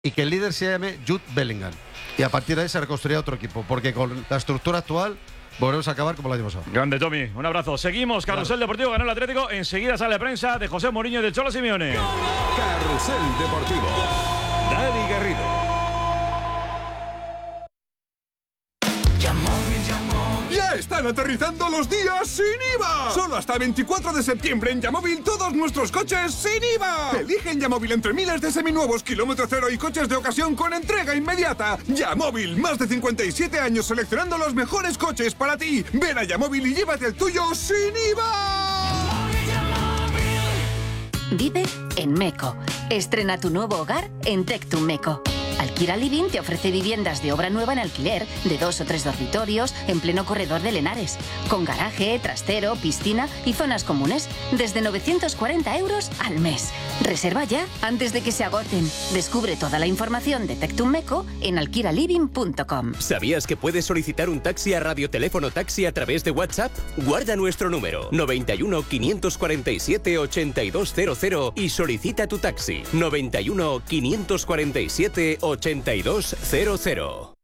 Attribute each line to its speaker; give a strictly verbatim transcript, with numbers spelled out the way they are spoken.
Speaker 1: y que el líder se llame Jude Bellingham. Y a partir de ahí se reconstruirá otro equipo, porque con la estructura actual volvemos a acabar como el año pasado.
Speaker 2: Grande, Tommy. Un abrazo. Seguimos. Carrusel claro. Deportivo ganó el Atlético. Enseguida sale la prensa de José Mourinho y de Cholo Simeone.
Speaker 3: Carrusel Deportivo. Dani Garrido. ¡Ya están aterrizando los días sin I V A! Solo hasta veinticuatro de septiembre en Yamóvil todos nuestros coches sin I V A. Elige en Yamóvil entre miles de seminuevos, kilómetro cero y coches de ocasión con entrega inmediata. Yamóvil, más de cincuenta y siete años seleccionando los mejores coches para ti. Ven a Yamóvil y llévate el tuyo sin I V A.
Speaker 4: Vive en Meco. Estrena tu nuevo hogar en Tectum Meco. Alquila Living te ofrece viviendas de obra nueva en alquiler, de dos o tres dormitorios, en pleno corredor de Lenares, con garaje, trastero, piscina y zonas comunes, desde novecientos cuarenta euros al mes. Reserva ya, antes de que se agoten. Descubre toda la información de Tectum Meco en alquilaliving punto com.
Speaker 5: ¿Sabías que puedes solicitar un taxi a Radioteléfono Taxi a través de WhatsApp? Guarda nuestro número, noventa y uno, quinientos cuarenta y siete, ochenta y dos cero cero y solicita tu taxi, noventa y uno, quinientos cuarenta y siete, ochenta y dos cero cero.